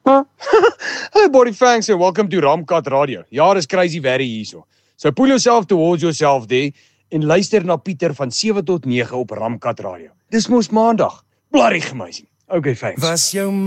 Hey, Body Fangs and welcome to Ramkat Radio. Ja, dis crazy very hierso. So pull yourself towards yourself there en luister na Pieter van 7 tot 9 op Ramkat Radio. Dis mos maandag. Bloody amazing. Okay, thanks.